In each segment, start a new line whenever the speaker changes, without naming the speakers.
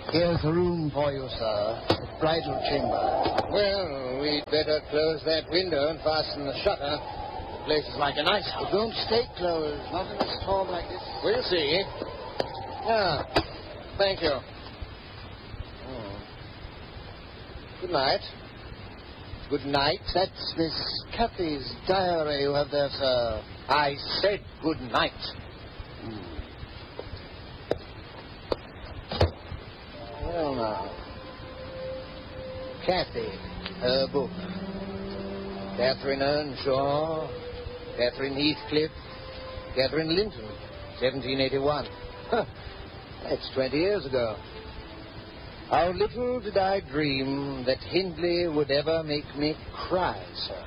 Here's a room for you, sir. The bridal chamber.
Well, we'd better close that window and fasten the shutter. The place is like an ice house.
It won't stay closed, not in a storm like this.
We'll see. Ah, thank you. Good night. Good night.
That's Miss Cathy's diary you have there, sir.
I said good night. Well, now. Cathy, her book. Catherine Earnshaw, Catherine Heathcliff, Catherine Linton, 1781. Huh, that's 20 years ago. How little did I dream that Hindley would ever make me cry, sir.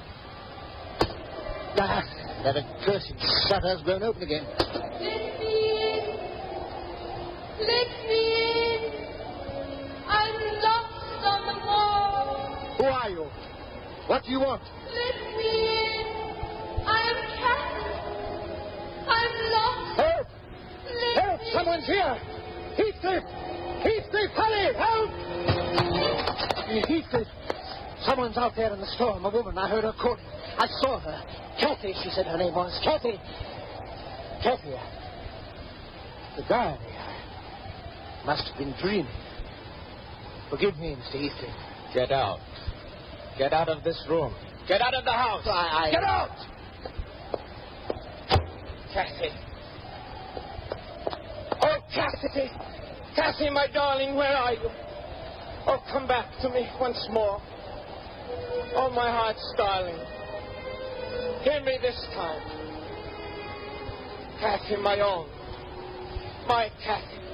Ah, that accursed shutter's blown open again.
Let me in. Let me in. I'm lost on the moor.
Who are you? What do you want?
Let me in. I'm Cathy. I'm lost.
Help!
Let
Help!
me
Someone's here! Heathcliff! Heathcliff, hurry! Help! Heathcliff! Someone's out there in the storm. A woman. I heard her calling. I saw her. Cathy, she said her name was. Cathy. Cathy. The diary. I must have been dreaming. Forgive me, Mr. Heathcliff.
Get out. Get out of this room. Get out of the house.
Get out!
Cathy. Oh, Cathy. Cathy, my darling, where are you? Oh, come back to me once more. Oh, my heart's darling. Hear me this time. Cathy, my own. My Cathy.